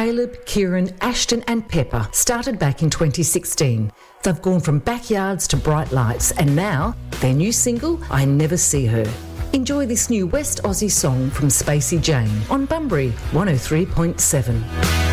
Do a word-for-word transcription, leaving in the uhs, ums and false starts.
Caleb, Kieran, Ashton and Pepper started back in twenty sixteen. They've gone from backyards to bright lights, and now their new single, I Never See Her. Enjoy this new West Aussie song from Spacey Jane on Bunbury one oh three point seven.